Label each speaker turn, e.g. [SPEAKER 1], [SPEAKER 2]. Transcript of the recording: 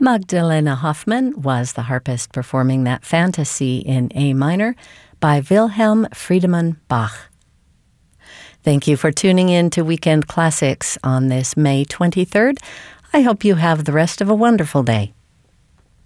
[SPEAKER 1] Magdalena Hoffmann was the harpist performing that fantasy in A minor by Wilhelm Friedemann Bach. Thank you for tuning in to Weekend Classics on this May 23rd. I hope you have the rest of a wonderful day.